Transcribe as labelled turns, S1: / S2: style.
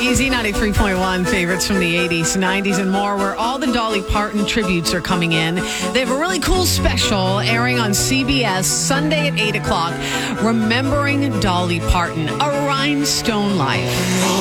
S1: Easy 93.1, favorites from the 80s, 90s, and more, where all the Dolly Parton tributes are coming in. They have a really cool special airing on CBS Sunday at 8 o'clock, Remembering Dolly Parton, A Rhinestone Life.